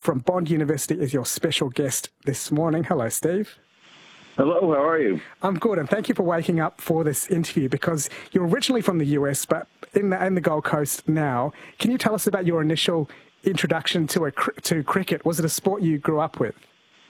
from Bond University is your special guest this morning. Hello, Steve. Hello, how are you? I'm good, and thank you for waking up for this interview because you're originally from the US, but in the Gold Coast now. Can you tell us about your initial introduction to cricket? Was it a sport you grew up with?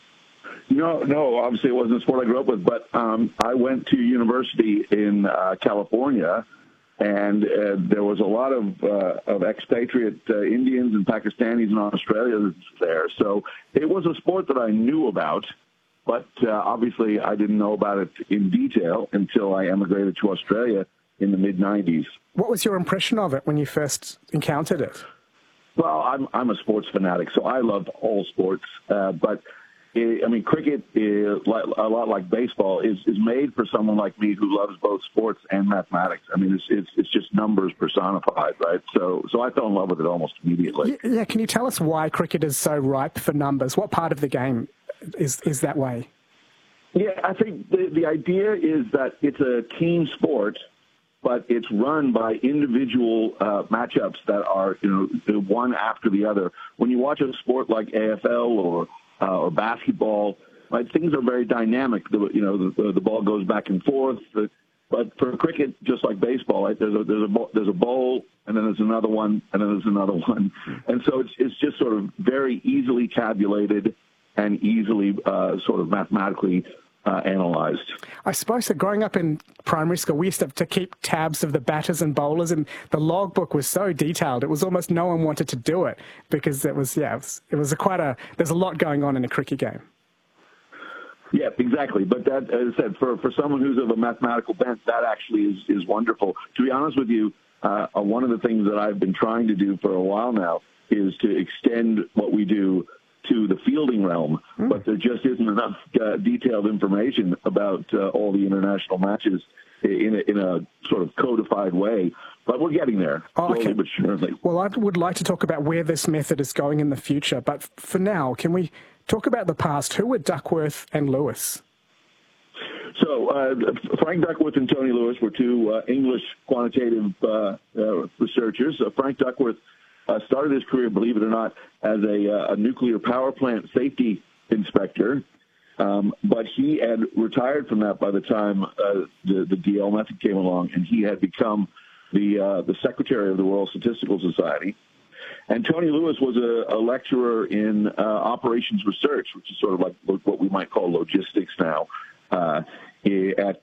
No, obviously it wasn't a sport I grew up with, but I went to university in California, and there was a lot of expatriate Indians and Pakistanis and Australians there. So it was a sport that I knew about, but obviously I didn't know about it in detail until I emigrated to Australia in the mid-'90s. What was your impression of it when you first encountered it? Well, I'm a sports fanatic, so I love all sports, but cricket is a lot like baseball. is made for someone like me who loves both sports and mathematics. I mean, it's just numbers personified, right? So I fell in love with it almost immediately. Yeah. Can you tell us why cricket is so ripe for numbers? What part of the game is that way? Yeah, I think the idea is that it's a team sport, but it's run by individual matchups that are, one after the other. When you watch a sport like AFL or basketball, right, things are very dynamic. The ball goes back and forth. But for cricket, just like baseball, right, there's a bowl, and then there's another one, and then there's another one, and so it's just sort of very easily tabulated and easily sort of mathematically analyzed. I suppose that growing up in primary school, we used to have to keep tabs of the batters and bowlers, and the logbook was so detailed. It was almost no one wanted to do it because there's a lot going on in a cricket game. Yeah, exactly. But that, as I said, for someone who's of a mathematical bent, that actually is wonderful. To be honest with you, one of the things that I've been trying to do for a while now is to extend what we do to the fielding realm, but there just isn't enough detailed information about all the international matches in a sort of codified way. But we're getting there, slowly but surely. Well, I would like to talk about where this method is going in the future, but for now, can we talk about the past? Who were Duckworth and Lewis? So Frank Duckworth and Tony Lewis were two English quantitative researchers. Frank Duckworth started his career, believe it or not, as a nuclear power plant safety inspector, but he had retired from that by the time the DL method came along, and he had become the secretary of the Royal Statistical Society. And Tony Lewis was a lecturer in operations research, which is sort of like what we might call logistics now, at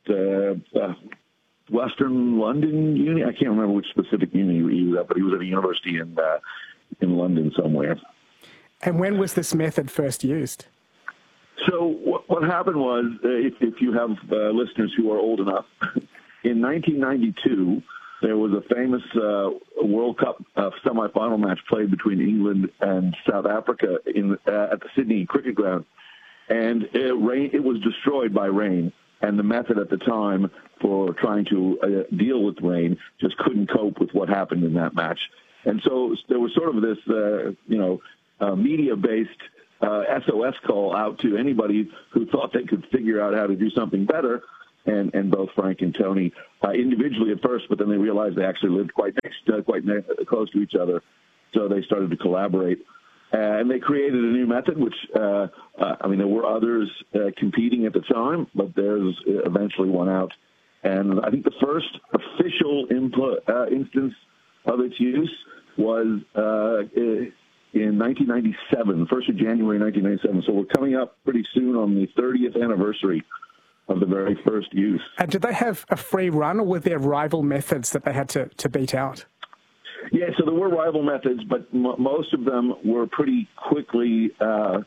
Western London Uni. I can't remember which specific uni he was at, but he was at a university in London somewhere. And when was this method first used? So what happened was, if you have listeners who are old enough, in 1992, there was a famous World Cup semifinal match played between England and South Africa at the Sydney Cricket Ground, and it was destroyed by rain. And the method at the time for trying to deal with rain just couldn't cope with what happened in that match. And so there was sort of this, media-based SOS call out to anybody who thought they could figure out how to do something better. And both Frank and Tony, individually at first, but then they realized they actually lived quite close to each other. So they started to collaborate. And they created a new method, which, there were others competing at the time, but theirs eventually won out. And I think the first official instance of its use was in 1997, 1st of January 1997. So we're coming up pretty soon on the 30th anniversary of the very first use. And did they have a free run, or were there rival methods that they had to beat out? Yeah, so there were rival methods, but most of them were pretty quickly gotten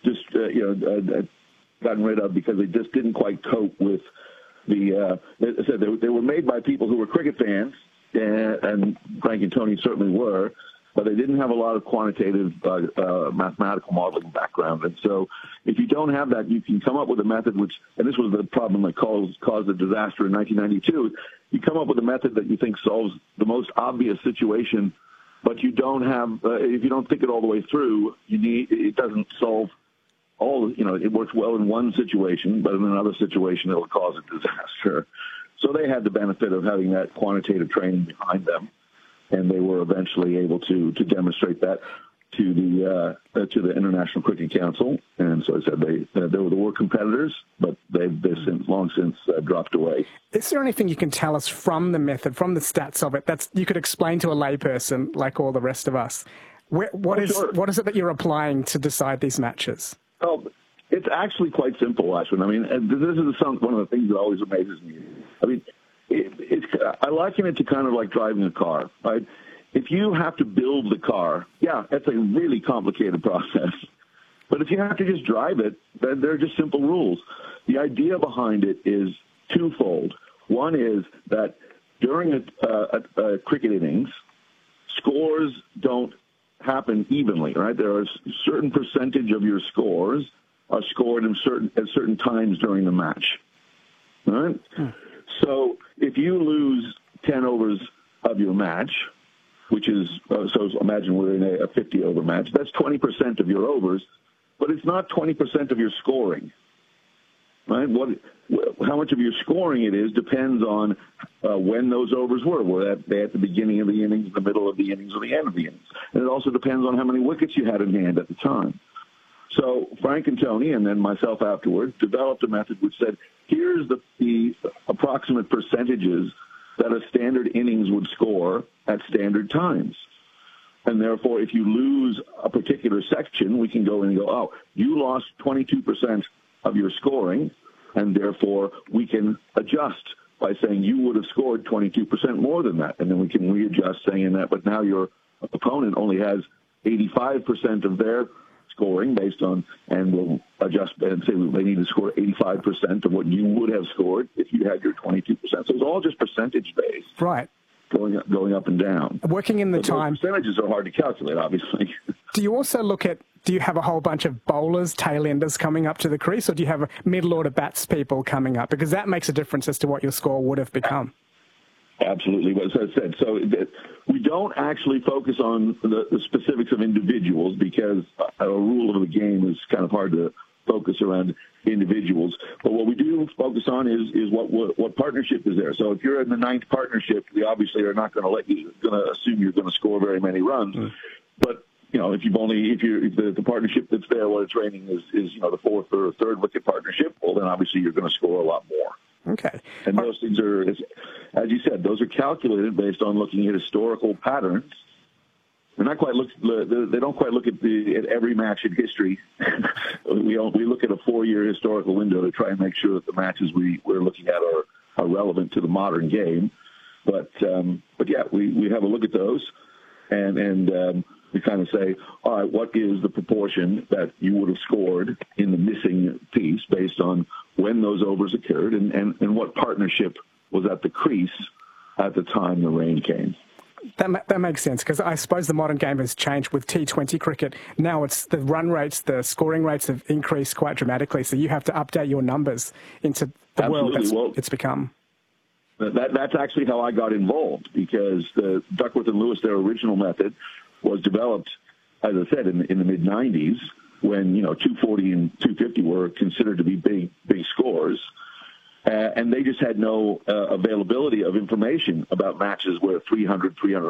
rid of because they just didn't quite cope with the. As I said, they were made by people who were cricket fans, and Frank and Tony certainly were, but they didn't have a lot of quantitative mathematical modeling background. And so if you don't have that, you can come up with a method which, and this was the problem that caused the disaster in 1992, you come up with a method that you think solves the most obvious situation, but you don't have, if you don't think it all the way through, it doesn't solve all, it works well in one situation, but in another situation it will cause a disaster. So they had the benefit of having that quantitative training behind them, and they were eventually able to demonstrate that. to the International Cricket Council, and so I said they were competitors, but they've long since dropped away. Is there anything you can tell us from the method, from the stats of it, that you could explain to a layperson like all the rest of us? What is it that you're applying to decide these matches? Oh, it's actually quite simple, Ashwin. I mean, this is one of the things that always amazes me. I mean, I liken it to kind of like driving a car, right? If you have to build the car, yeah, that's a really complicated process. But if you have to just drive it, then they're just simple rules. The idea behind it is twofold. One is that during a cricket innings, scores don't happen evenly, right? There are a certain percentage of your scores are scored at certain times during the match, right? So if you lose 10 overs of your match, which is, so imagine we're in a 50-over match, that's 20% of your overs, but it's not 20% of your scoring, right? How much of your scoring it is depends on when those overs were. Were they at the beginning of the innings, the middle of the innings, or the end of the innings? And it also depends on how many wickets you had in hand at the time. So Frank and Tony, and then myself afterwards, developed a method which said, here's the approximate percentages that a standard innings would score at standard times. And therefore, if you lose a particular section, we can go in and go, oh, you lost 22% of your scoring, and therefore we can adjust by saying you would have scored 22% more than that. And then we can readjust saying that, but now your opponent only has 85% of their scoring based on, and we'll adjust and say they need to score 85% of what you would have scored if you had your 22%. So it's all just percentage based. Right. Going up and down. Working in the time. Percentages are hard to calculate, obviously. Do you also do you have a whole bunch of bowlers, tail-enders coming up to the crease, or do you have middle-order bats people coming up? Because that makes a difference as to what your score would have become. Absolutely. As I said, so we don't actually focus on the specifics of individuals because a rule of the game is kind of hard to focus around individuals. But what we do focus on is what partnership is there. So if you're in the ninth partnership, we obviously are not going to assume you're going to score very many runs. But you know, if the partnership that's there when it's raining is the fourth or third wicket partnership, well then obviously you're going to score a lot more. Okay. And those things are, as you said, those are calculated based on looking at historical patterns. They don't quite look at every match in history. We look at a 4-year historical window to try and make sure that the matches we're looking at are relevant to the modern game. But yeah, we have a look at those, and we kind of say, all right, what is the proportion that you would have scored in the missing piece based on when those overs occurred and what partnership was at the crease at the time the rain came. That makes sense, because I suppose the modern game has changed with T20 cricket. Now it's the run rates, the scoring rates have increased quite dramatically, so you have to update your numbers into the world it's become. That's actually how I got involved, because the Duckworth and Lewis, their original method, was developed, as I said, in the mid-'90s, when 240 and 250 were considered to be big scores. And they just had no availability of information about matches where 300,